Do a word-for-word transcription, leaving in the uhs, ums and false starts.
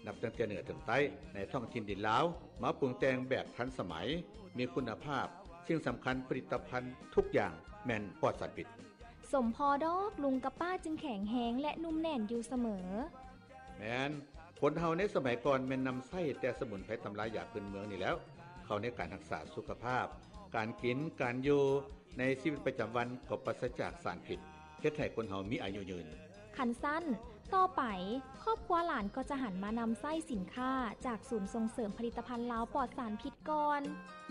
นับตั้งแต่เหนือถึงใต้ในท้องถิ่นดินลาวมาปรุงแต่งแบบทันสมัยมีคุณภาพสิ่งสำคัญผลิตภัณฑ์ทุกอย่างแม่นปลอดสารพิษสมพอดอกลุงกับป้าจึงแข็งแรงและนุ่มแน่นอยู่เสมอแม่นคนเฮาในสมัยก่อนแม่นนำไส้แต่สมุนไพรตำรายาพื้นเมืองนี่แล้วเข้าในการรักษาสุขภาพการกินการอยู่ในชีวิตประจำวันก็ปราศจากสารพิษเฮ็ดให้คนเฮามีอายุยืนขันสั้นต่อไปครอบครัวหลานก็จะหันมานำไส้สินค้าจากศูนย์ส่งเสริมผลิตภัณฑ์ลาวปลอดสารพิษก่อน